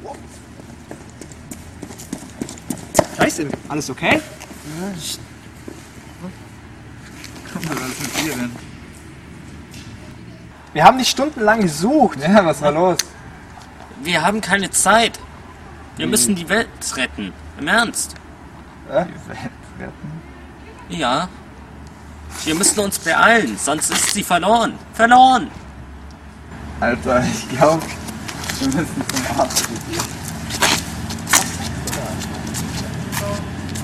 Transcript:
Scheiße, alles okay? Guck mal, was ist mit dir denn? Wir haben dich stundenlang gesucht. Ja, was war los? Wir haben keine Zeit. Wir müssen die Welt retten. Im Ernst. Die Welt retten? Ja. Wir müssen uns beeilen, sonst ist sie verloren. Verloren! Alter, ich glaube, wir müssen zum Arzt.